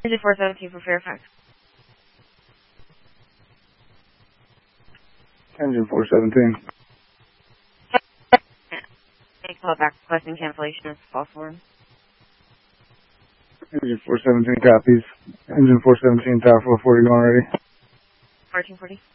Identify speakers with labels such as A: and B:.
A: Engine 417 for Fairfax.
B: Engine 417.
A: Make call back requesting cancellation as possible.
B: Engine 417 copies. Engine 417, Tower 440 going ready.
A: 1440.